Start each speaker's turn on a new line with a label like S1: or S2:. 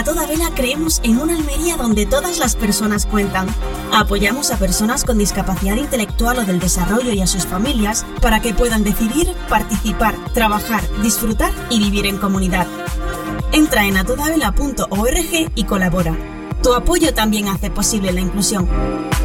S1: Toda Vela creemos en una Almería donde todas las personas cuentan. Apoyamos a personas con discapacidad intelectual o del desarrollo y a sus familias para que puedan decidir, participar, trabajar, disfrutar y vivir en comunidad. Entra en atodavela.org y colabora. Tu apoyo también hace posible la inclusión.